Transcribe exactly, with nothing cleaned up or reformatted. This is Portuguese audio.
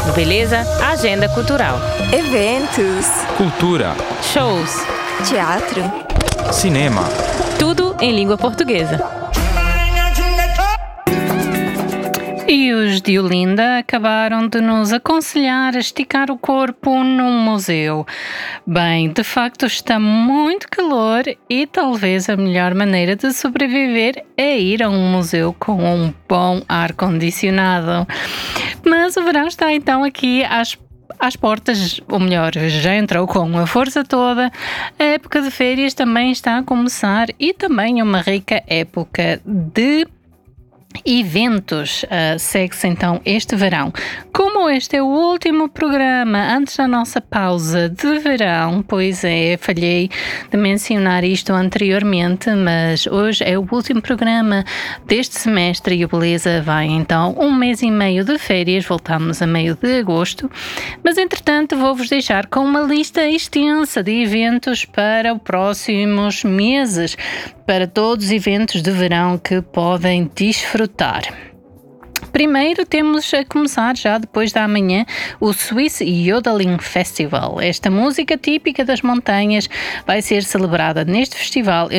Beleza? Agenda cultural. Eventos, Cultura, Shows. teatro, cinema, Tudo em língua portuguesa. E os de Olinda acabaram de nos aconselhar a esticar o corpo num museu. Bem, de facto está muito calor e talvez a melhor maneira de sobreviver é ir a um museu com um bom ar-condicionado. Mas o verão está então aqui às às portas, ou melhor, já entrou com a força toda. A época de férias também está a começar e também uma rica época de eventos. Uh, segue-se então este verão. Como este é o último programa antes da nossa pausa de verão, pois é, falhei de mencionar isto anteriormente, mas hoje é o último programa deste semestre e o Beleza vai então um mês e meio de férias, voltamos a meio de agosto, mas entretanto vou-vos deixar com uma lista extensa de eventos para os próximos meses, para todos os eventos de verão que podem desfrutar. Primeiro temos a começar já depois da manhã o Swiss Yodeling Festival. Esta música típica das montanhas vai ser celebrada neste festival